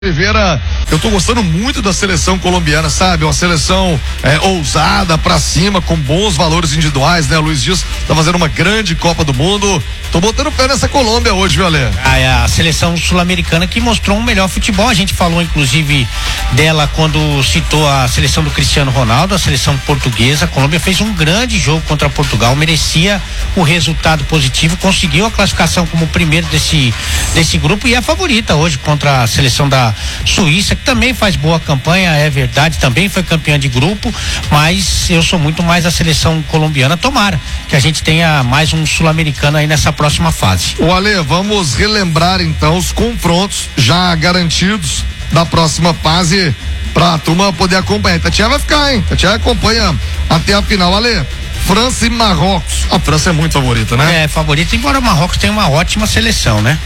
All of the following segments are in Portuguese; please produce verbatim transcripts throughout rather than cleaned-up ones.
Oliveira, eu tô gostando muito da seleção colombiana, sabe? Uma seleção é, ousada, pra cima, com bons valores individuais, né? O Luiz Dias tá fazendo uma grande Copa do Mundo. Tô botando pé nessa Colômbia hoje, viu, Ale? Ah, é a seleção sul-americana que mostrou um melhor futebol. A gente falou, inclusive, dela quando citou a seleção do Cristiano Ronaldo, a seleção portuguesa. A Colômbia fez um grande jogo contra Portugal, merecia o resultado positivo, conseguiu a classificação como primeiro desse, desse grupo e é a favorita hoje contra a seleção da Suíça, que também faz boa campanha, é verdade, também foi campeã de grupo, mas eu sou muito mais a seleção colombiana. Tomara que a gente tenha mais um sul-americano aí nessa próxima fase. O Ale, vamos relembrar então os confrontos já garantidos da próxima fase pra turma poder acompanhar. Tatiana vai ficar, hein? Tatiana acompanha até a final. Ale, França e Marrocos. A França é muito favorita, né? É, favorita, embora o Marrocos tenha uma ótima seleção, né?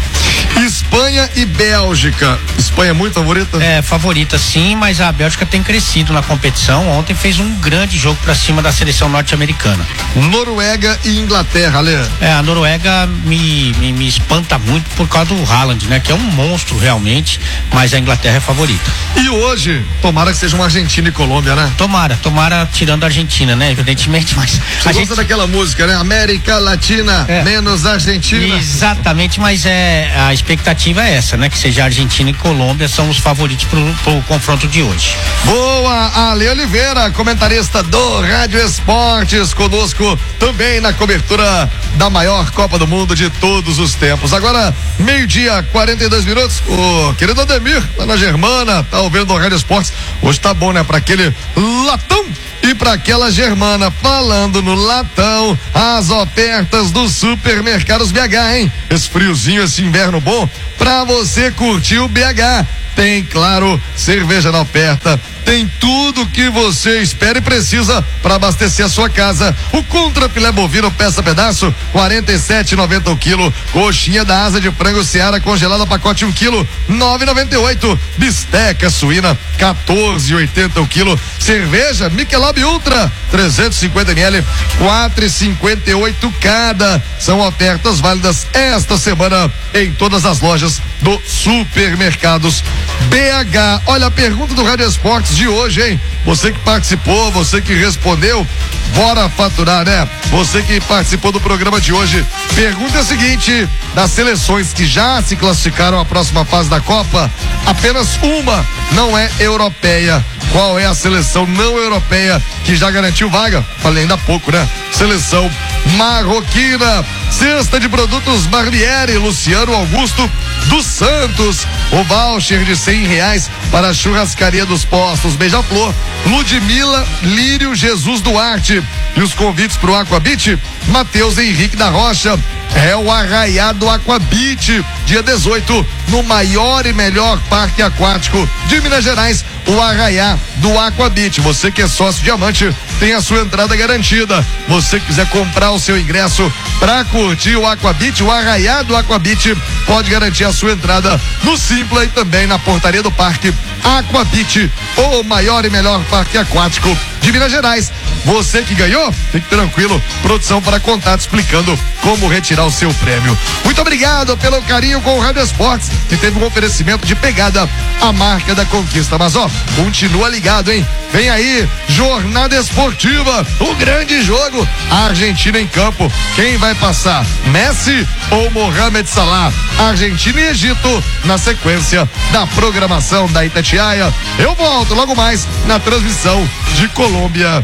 Espanha e Bélgica. Espanha é muito favorita? É, favorita sim, mas a Bélgica tem crescido na competição. Ontem fez um grande jogo pra cima da seleção norte-americana. Noruega e Inglaterra, Ale. É, a Noruega me, me, me espanta muito por causa do Haaland, né? Que é um monstro realmente, mas a Inglaterra é favorita. E hoje, tomara que seja uma Argentina e Colômbia, né? Tomara, tomara tirando a Argentina, né? Evidentemente, mas... Você a gosta gente... daquela música, né? América Latina, é. menos Argentina. Exatamente, mas é, a expectativa é essa, né? Que seja Argentina e Colômbia são os favoritos pro, pro confronto de hoje. Boa, Ale Oliveira, comentarista do Rádio Esportes, conosco também na cobertura da maior Copa do Mundo de todos os tempos. Agora, meio-dia, quarenta e dois minutos. O querido Ademir, lá na Germana, tá ouvindo o Rádio Esportes. Hoje tá bom, né? Pra aquele latão. E para aquela germana, falando no latão, as ofertas dos supermercados B H, hein? Esse friozinho, esse inverno bom, pra você curtir o B H. Tem, claro, cerveja na oferta, tem tudo que você espera e precisa para abastecer a sua casa. O contra filé bovino peça pedaço, quarenta e sete e noventa o quilo. Coxinha da asa de frango Seara congelada pacote um quilo, nove e noventa e oito. Bisteca suína, quatorze e oitenta o quilo. Cerveja Michelob Ultra, trezentos e cinquenta mililitros, quatro e cinquenta e oito cada. São ofertas válidas esta semana em todas as lojas do Supermercados B H. Olha a pergunta do Rádio Esportes de hoje, hein? Você que participou, você que respondeu, bora faturar, né? Você que participou do programa de hoje, pergunta é a seguinte: das seleções que já se classificaram à próxima fase da Copa, apenas uma não é europeia. Qual é a seleção não europeia que já garantiu vaga? Falei ainda há pouco, né? Seleção marroquina. Cesta de produtos Barbieri, Luciano Augusto dos Santos. O voucher de cem reais para a churrascaria dos Postos Beija-Flor, Ludmila Lírio Jesus Duarte. E os convites para o Aquabit, Matheus Henrique da Rocha. É o Arraiá do Aquabit, dia dezoito, no maior e melhor parque aquático de Minas Gerais, o Arraiá do Aquabit. Você que é sócio diamante tem a sua entrada garantida. Você que quiser comprar o seu ingresso para curtir o Aquabit, o Arraiá do Aquabit, pode garantir a sua entrada no Simpla e também na portaria do parque Aquabit, o maior e melhor parque aquático de Minas Gerais. Você que ganhou, fique tranquilo, produção para contato explicando como retirar o seu prêmio. Muito obrigado pelo carinho com o Rádio Esportes, que teve um oferecimento de pegada, a marca da conquista. Mas ó, continua ligado, hein? Vem aí, jornada esportiva, o grande jogo, a Argentina em campo. Quem vai passar? Messi ou Mohamed Salah? Argentina e Egito na sequência da programação da Itatiaia. Eu volto logo mais na transmissão de Colômbia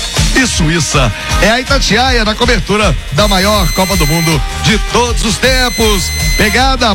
e Suíça. É a Itatiaia na cobertura da maior Copa do Mundo de todos os tempos. Pegada